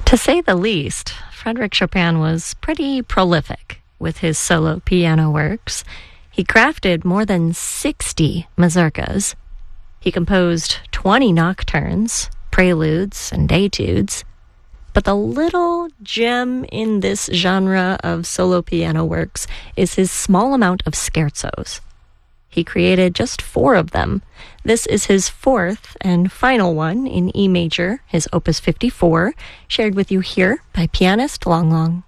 To say the least, Frédéric Chopin was pretty prolific with his solo piano works. He crafted more than 60 mazurkas. He composed 20 nocturnes, preludes, and etudes. But the little gem in this genre of solo piano works is his small amount of scherzos. He created just 4 of them. This is his 4th and final one in E major, his Opus 54, shared with you here by pianist Long Long.